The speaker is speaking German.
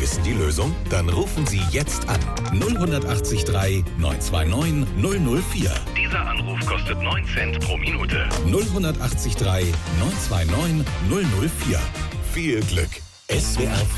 wissen die Lösung? Dann rufen Sie jetzt an. 0183 929 004. Dieser Anruf kostet 9 Cent pro Minute. 0183 929 004. Viel Glück. SWR